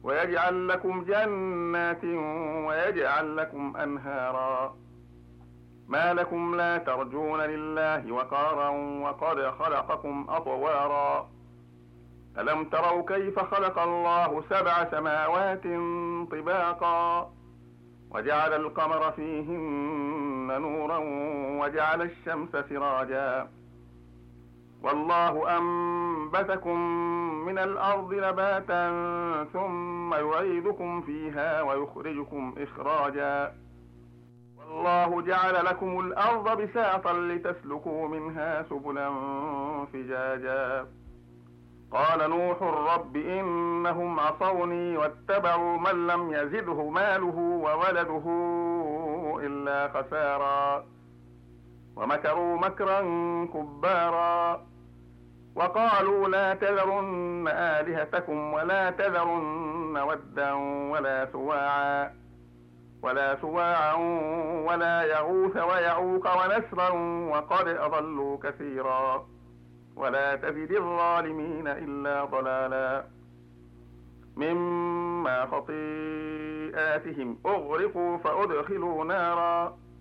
ويجعل لكم جنات ويجعل لكم أنهارا. ما لكم لا ترجون لله وقارا وقد خلقكم أطوارا. ألم تروا كيف خلق الله 7 سماوات طباقا وجعل القمر فيهن نورا وجعل الشمس سراجا. والله أنبتكم من الأرض نباتا ثم يعيدكم فيها ويخرجكم إخراجا. والله جعل لكم الأرض بساطا لتسلكوا منها سبلا فجاجا. قال نوح رب إنهم عصوني واتبعوا من لم يزده ماله وولده إلا خسارا. ومكروا مكرا كبارا. وقالوا لا تذرن آلهتكم ولا تذرن ودا ولا سواعا ولا يغوث ويعوق ونسرا وقد أضلوا كثيرا. ولا تزد الظالمين إلا ضلالا. مما خطيئاتهم أغرقوا فأدخلوا نارا